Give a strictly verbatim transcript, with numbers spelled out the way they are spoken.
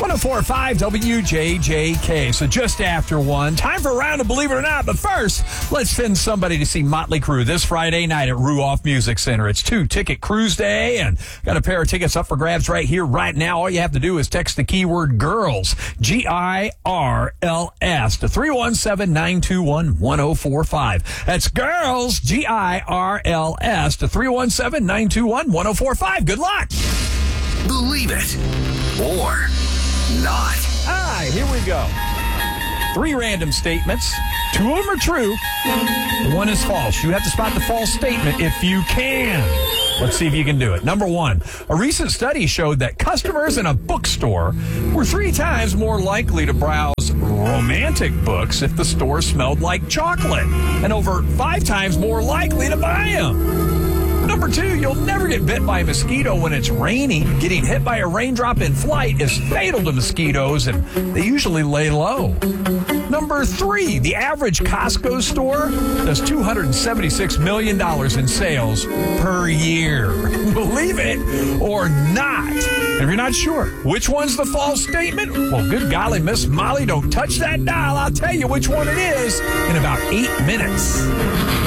one oh four point five W J J K. So just after one, time for a round of Believe It or Not. But first, let's send somebody to see Motley Crue this Friday night at Ruoff Music Center. It's two-ticket cruise day, and got a pair of tickets up for grabs right here, right now. All you have to do is text the keyword GIRLS, G I R L S, to three one seven, nine two one, one oh four five. That's GIRLS, G I R L S, to three one seven, nine two one, one oh four five. Good luck. Believe it or not. All right, here we go. Three random statements. Two of them are true. One is false. You have to spot the false statement if you can. Let's see if you can do it. Number one, a recent study showed that customers in a bookstore were three times more likely to browse romantic books if the store smelled like chocolate, and over five times more likely to buy them. Number two, you'll never get bit by a mosquito when it's raining. Getting hit by a raindrop in flight is fatal to mosquitoes, and they usually lay low. Number three, the average Costco store does two hundred seventy-six million dollars in sales per year. Believe it or not. If you're not sure which one's the false statement, well, good golly, Miss Molly, don't touch that dial. I'll tell you which one it is in about eight minutes.